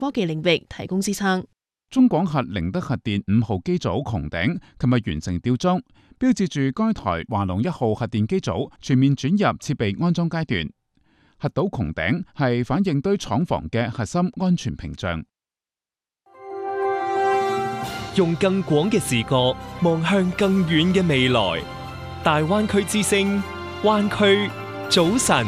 科技領域提供支撐。 中廣核寧德核電5號機組穹頂琴日完成吊裝，標誌住該台華龍1號核電機組全面轉入設備安裝階段。核島穹頂係反應堆廠房嘅核心安全屏障。 用更廣嘅視角望向更遠嘅未來。大灣區之聲，灣區早晨。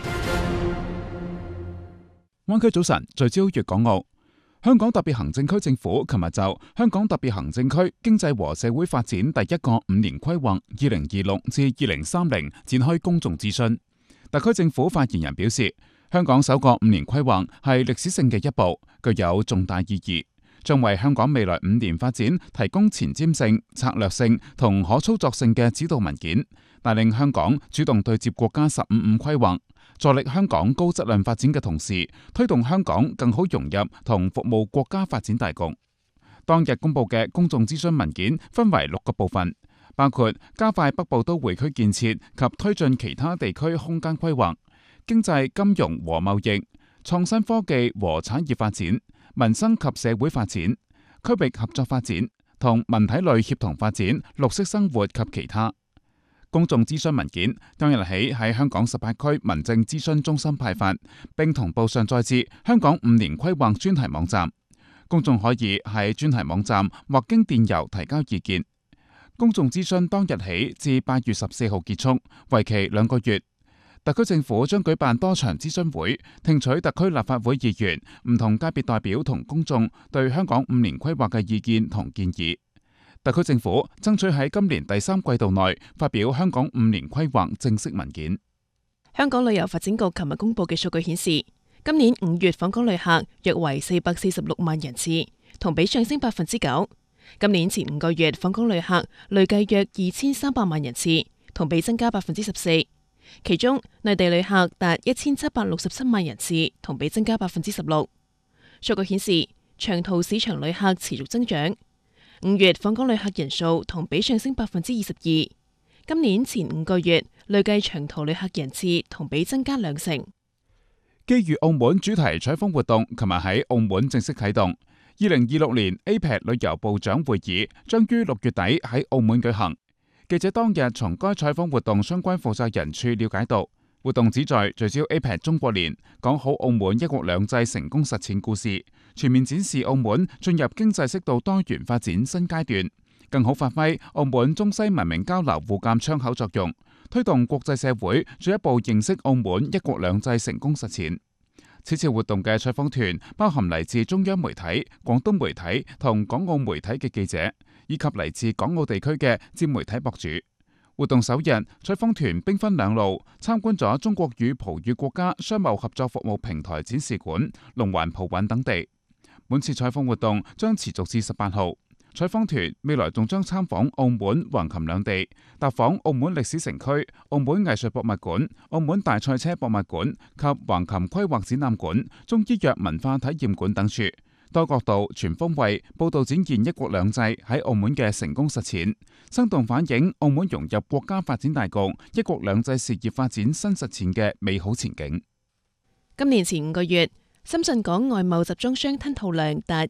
灣區早晨，聚焦粵港澳。香港特別行政區政府琴日就香港特別行政區經濟和社會發展第一個5年規劃2026至2030展開公眾諮詢。特區政府發言人表示，香港首個5年規劃係歷史性嘅一步，具有重大意義，將為香港未來5年發展提供前瞻性、策略性同可操作性嘅指導文件，帶領香港主動對接國家15規劃，助力香港高質量發展嘅同時，推動香港更好融入同服務國家發展大局。當日公布嘅公眾諮詢文件分為6個部分，包括加快北部都會區建設及推進其他地區空間規劃、經濟金融和貿易、創新科技和產業發展、民生及社會發展、區域合作發展同文體類協同發展、綠色生活及其他。公眾諮詢文件當日起喺香港18區民政諮詢中心派發，並同步上載至香港5年規劃專題網站。公眾可以喺專題網站或經電郵提交意見。公眾諮詢當日起至8月14號結束，為期2個月。特區政府將舉辦多場諮詢會，聽取特區立法會議員、唔同界別代表同公眾對香港5年規劃嘅意見同建議。特區政府爭取喺今年第3季度內發表香港5年規劃正式文件。 香港旅遊發展局琴日公布嘅數據顯示，今年5月訪港旅客約為446萬人次，同比上升9%。今年前5個月訪港旅客累計約2300萬人次，同比增加14%。其中內地旅客達1767萬人次，同比增加16%。數據顯示，長途市場旅客持續增長。5月訪港旅客人數同比上升22%，今年前5個月累計長途旅客人次同比增加2成。 基於澳門主題採訪活動琴日喺澳門正式啟動，2026年 APEC 旅遊部長會議將於6月底喺澳門舉行。記者當日從該採訪活動相關負責人處了解到，活動旨在聚焦 APEC 中國年，講好澳門一國兩制成功實踐故事，全面展示澳門進入經濟適度多元發展新階段，更好發揮澳門中西文明交流互鑑窗口作用，推動國際社會進一步認識澳門一國兩制成功實踐。此次活動嘅採訪團包含嚟自中央媒體、廣東媒體同港澳媒體嘅記者，以及嚟自港澳地區嘅自媒體博主。活動首日，採訪團兵分2路，參觀咗中國與葡語國家商貿合作服務平台展示館、龍環葡韻等地。本次採訪活動將持續至18號。採訪團未來仲將參訪澳門、橫琴兩地，踏訪澳門歷史城區、澳門藝術博物館、澳門大賽車博物館及橫琴規劃展覽館、中醫藥文化體驗館等處，多角度、全方位報導展現一國兩制喺澳門嘅成功實踐，生動反映澳門融入國家發展大局、一國兩制事業發展新實踐嘅美好前景。 今年前5個月，深圳港外貿集裝箱吞吐量達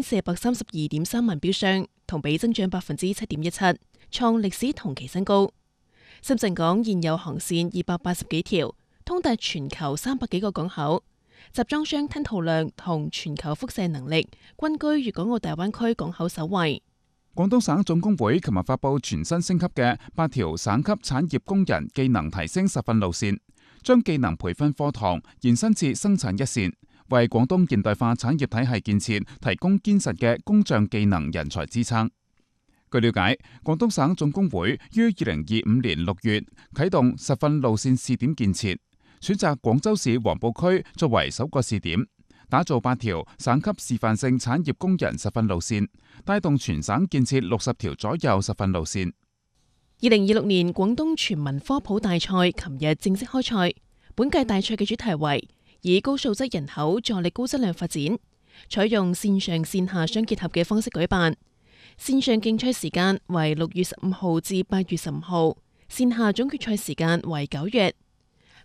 1432.3萬標箱，同比增長7.17%，創歷史同期新高。深圳港現有航線280幾條，通達全球300幾個港口，集裝箱吞吐量同全球輻射能力均居粵港澳大灣區港口首位。 廣東省總工會琴日發布全新升級嘅8條省級產業工人技能提升實訓路線，將技能培訓課堂延伸至生產一線，為廣東現代化產業體系建設提供堅實嘅工匠技能人才支撐。據了解，廣東省總工會於2025年6月啟動實訓路線試點建設，選擇廣州市黃埔區作為首個試點，打造8條省級示範性產業工人實訓路線，帶動全省建設60條左右實訓路線。 2026年廣東全民科普大賽琴日正式開賽，本屆大賽嘅主題為以高素質人口助力高質量發展，採用線上線下相結合嘅方式舉辦。線上競賽時間為6月15號至8月15號，線下總決賽時間為9月。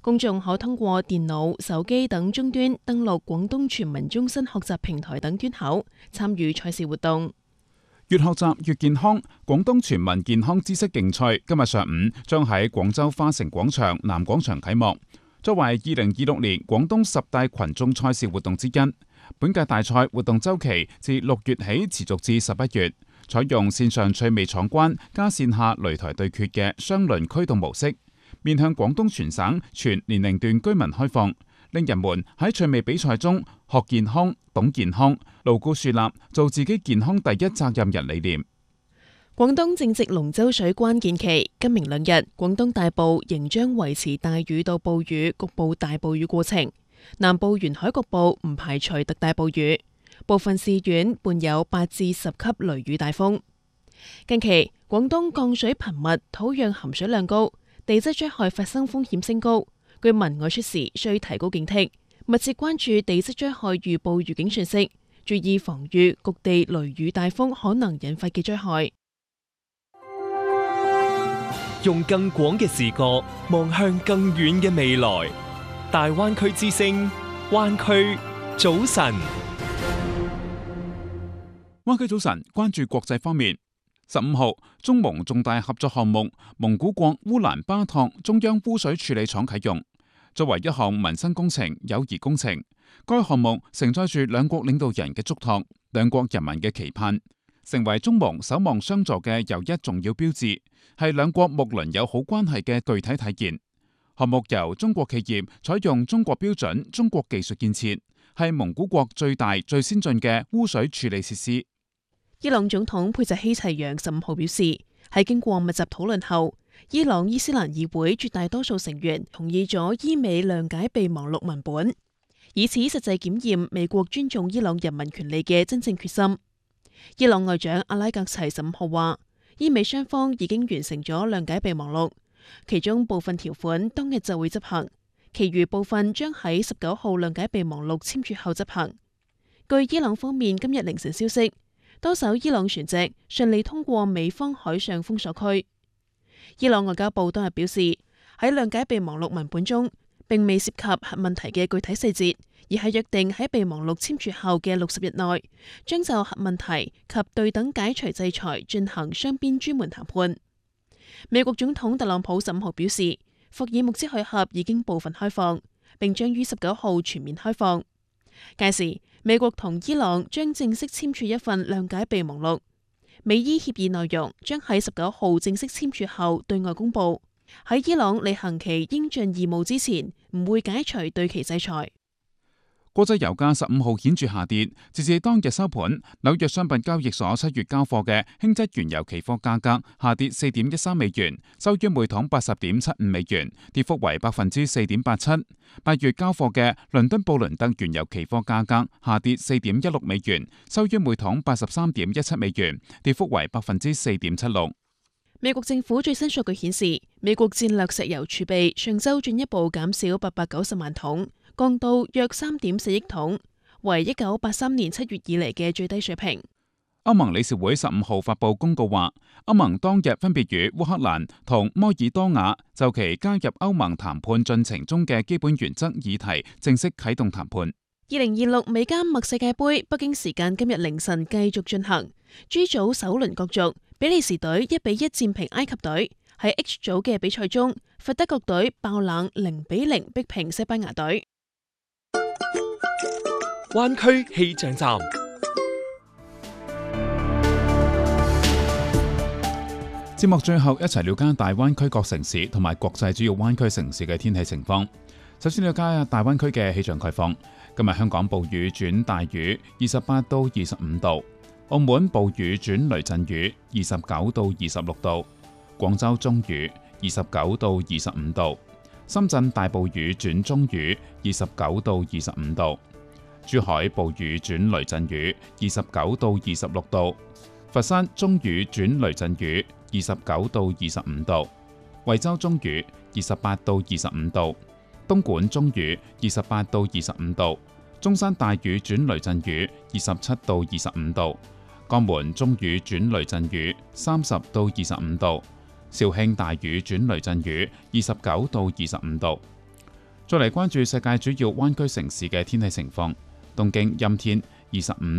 公眾可通過電腦、手機等終端登錄廣東全民終身學習平台等端口，參與賽事活動。 越學習越健康，廣東全民健康知識競賽今日上午將喺廣州花城廣場南廣場啟幕。作為2026年廣東10大群眾賽事活動之一，本屆大賽活動週期自6月起持續至11月，採用線上趣味闖關加線下擂台對決嘅雙輪驅動模式，面向廣東全省全年齡段居民開放，令人們喺趣味比賽中學健康、懂健康，牢固樹立做自己健康第一責任人理念。 廣東正值龍舟水關鍵期，今明兩日，廣東大部仍將維持大雨到暴雨、局部大暴雨過程，南部沿海局部唔排除特大暴雨，部分市縣伴有8至10級雷雨大風。近期廣東降水頻密，土壤含水量高，地質災害發生風險升高，居民外出時需提高警惕，密切關注地質災害預報預警信息，注意防禦局地雷雨大風可能引發嘅災害。 用更廣嘅視角望向更遠嘅未來。大灣區之聲，灣區早晨。 灣區早晨，關注國際方面。15號，中蒙重大合作項目蒙古國烏蘭巴托中央污水處理廠啟用。作為一項民生工程、友誼工程，該項目承載住兩國領導人嘅囑託、兩國人民嘅期盼，成為中蒙守望相助嘅又一重要標誌，係兩國睦鄰友好關係嘅具體體現。項目由中國企業採用中國標準、中國技術建設，係蒙古國最大、最先進嘅污水處理設施。 伊朗總統佩扎希齊揚15號表示，喺經過密集討論後，伊朗伊斯蘭議會絕大多數成員同意咗伊美諒解備忘錄文本，以此實際檢驗美國尊重伊朗人民權利嘅真正決心。伊朗外長阿拉格齊15號話，伊美雙方已經完成咗諒解備忘錄，其中部分條款當日就會執行，其餘部分將喺19號諒解備忘錄簽署後執行。據伊朗方面今日凌晨消息，多艘伊朗船隻順利通過美方海上封鎖區。伊朗外交部當日表示，喺諒解備忘錄文本中，並未涉及核問題嘅具體細節，而係約定喺備忘錄簽署後嘅60日內，將就核問題及對等解除制裁進行雙邊專門談判。美國總統特朗普15號表示，霍爾木茲海峽已經部分開放，並將於19號全面開放。屆時，美國同伊朗將正式簽署一份諒解備忘錄，美伊協議內容將喺19號正式簽署後對外公佈。喺伊朗履行其應盡義務之前，唔會解除對其制裁。 國際油價15號顯著下跌，截至當日收盤，紐約商品交易所7月交貨嘅輕質原油期貨價格下跌4.13美元，收於每桶80.75美元，跌幅為4.87%。8月交貨嘅倫敦布倫特原油期貨價格下跌4.16美元，收於每桶83.17美元，跌幅為4.76%。 美國政府最新數據顯示，美國戰略石油儲備上週進一步減少890萬桶，降到約3.4億桶，為1983年7月以嚟嘅最低水平。 歐盟理事會15號發布公告話，歐盟當日分別與烏克蘭同摩爾多瓦就其加入歐盟談判進程中嘅基本原則議題正式啟動談判。 2026美加墨世界盃北京時間今日凌晨繼續進行，G 組首輪角逐，比利時隊1-1戰平埃及隊。喺 H 組嘅比賽中，佛得角隊爆冷0-0逼平西班牙隊。 灣區氣象站， 節目最後一齊了解大灣區各城市同埋國際主要灣區城市嘅天氣情況。首先了解大灣區嘅氣象概況。今日香港暴雨轉大雨，28到25度；澳門暴雨轉雷陣雨，29到26度；廣州中雨，29到25度；深圳大暴雨轉中雨，29到25度；珠海暴雨轉雷陣雨，29到26度；佛山中雨轉雷陣雨，29到25度；惠州中雨，28到25度；東莞中雨，28到25度；中山大雨轉雷陣雨，27到25度；江門中雨轉雷陣雨，30到25度；肇慶大雨轉雷陣雨，29到25度； 再嚟關注世界主要灣區城市嘅天氣情況。東京陰天，25